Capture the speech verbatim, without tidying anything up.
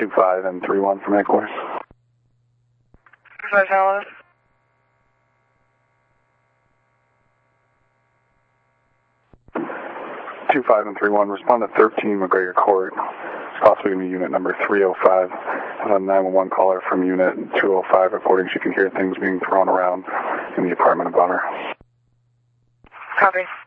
two five and three one from headquarters. two five, eleven. two five and three one, respond to thirteen McGregor Court. It's possibly going to be unit number three oh five. A nine one one caller from unit two oh five reporting she can hear things being thrown around in the apartment above her. Copy.